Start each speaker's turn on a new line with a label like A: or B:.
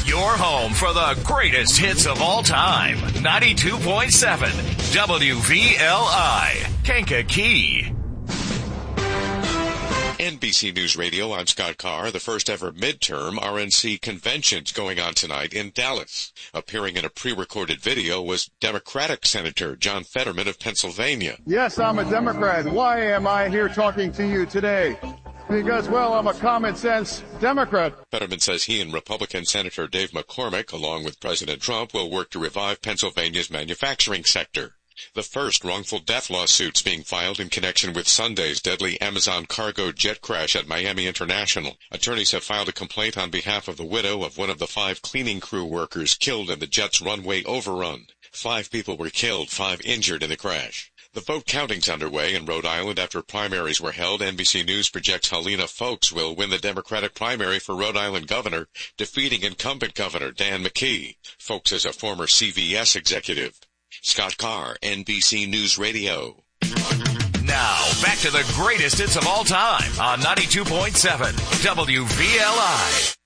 A: Your home for the greatest hits of all time. 92.7 WVLI, Kankakee.
B: NBC News Radio, I'm Scott Carr. The first ever midterm RNC convention's going on tonight in Dallas. Appearing in a pre-recorded video was Democratic Senator John Fetterman of Pennsylvania.
C: Yes, I'm a Democrat. Why am I here talking to you today? Because, well, I'm a common-sense Democrat.
B: Fetterman says he and Republican Senator Dave McCormick, along with President Trump, will work to revive Pennsylvania's manufacturing sector. The first wrongful death lawsuits being filed in connection with Sunday's deadly Amazon cargo jet crash at Miami International. Attorneys have filed a complaint on behalf of the widow of one of the 5 cleaning crew workers killed in the jet's runway overrun. 5 people were killed, 5 injured in the crash. The vote counting's underway in Rhode Island after primaries were held. NBC News projects Helena Foulkes will win the Democratic primary for Rhode Island governor, defeating incumbent Governor Dan McKee. Foulkes is a former CVS executive. Scott Carr, NBC News Radio.
A: Now, back to the greatest hits of all time on 92.7 WVLI.